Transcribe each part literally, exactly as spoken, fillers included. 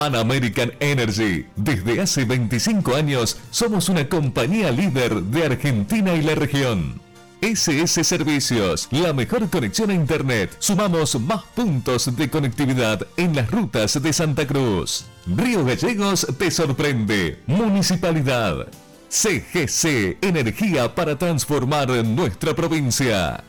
Pan American Energy. Desde hace veinticinco años somos una compañía líder de Argentina y la región. S S Servicios, la mejor conexión a Internet. Sumamos más puntos de conectividad en las rutas de Santa Cruz. Río Gallegos te sorprende. Municipalidad. C G C, energía para transformar nuestra provincia.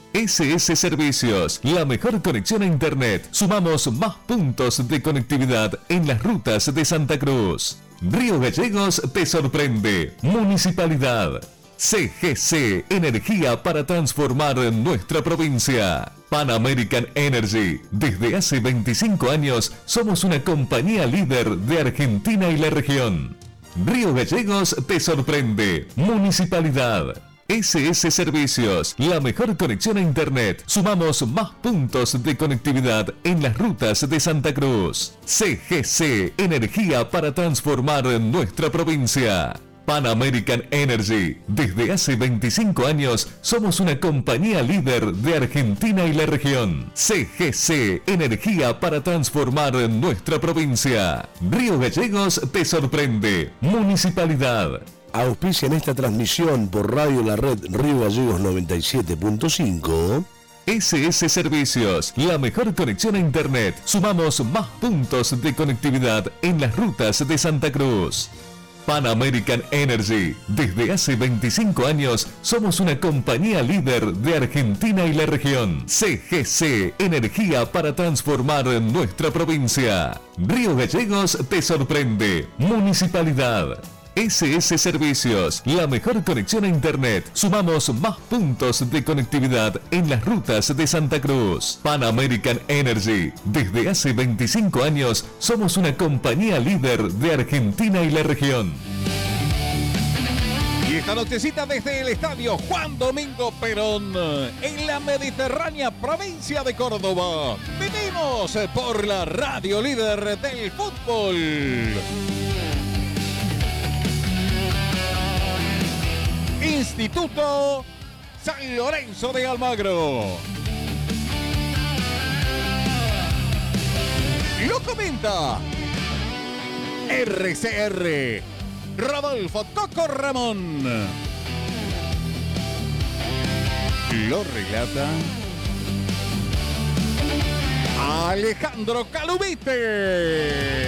S S Servicios, la mejor conexión a Internet. Sumamos más puntos de conectividad en las rutas de Santa Cruz. Río Gallegos te sorprende. Municipalidad. C G C, energía para transformar nuestra provincia. Pan American Energy. Desde hace veinticinco años somos una compañía líder de Argentina y la región. Río Gallegos te sorprende. Municipalidad. S S Servicios, la mejor conexión a Internet. Sumamos más puntos de conectividad en las rutas de Santa Cruz. C G C, energía para transformar nuestra provincia. Pan American Energy. Desde hace veinticinco años somos una compañía líder de Argentina y la región. C G C, energía para transformar nuestra provincia. Río Gallegos te sorprende. Municipalidad. Auspicia en esta transmisión por Radio La Red Río Gallegos noventa y siete punto cinco. S S Servicios, la mejor conexión a Internet. Sumamos más puntos de conectividad en las rutas de Santa Cruz. Pan American Energy. Desde hace veinticinco años somos una compañía líder de Argentina y la región. C G C, energía para transformar nuestra provincia. Río Gallegos te sorprende. Municipalidad. S S Servicios, la mejor conexión a Internet. Sumamos más puntos de conectividad en las rutas de Santa Cruz. Pan American Energy. Desde hace veinticinco años somos una compañía líder de Argentina y la región. Y esta nochecita desde el estadio Juan Domingo Perón, en la mediterránea provincia de Córdoba. Vivimos por la radio líder del fútbol. Instituto San Lorenzo de Almagro. Lo comenta R C R Rodolfo Coco Ramón. Lo relata Alejandro Calubite.